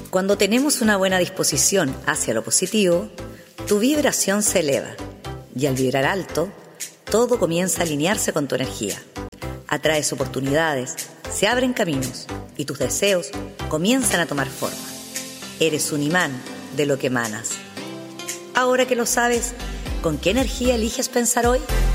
Cuando tenemos una buena disposición hacia lo positivo, tu vibración se eleva y al vibrar alto, todo comienza a alinearse con tu energía. Atraes oportunidades, se abren caminos y tus deseos comienzan a tomar forma. Eres un imán de lo que emanas. Ahora que lo sabes, ¿con qué energía eliges pensar hoy?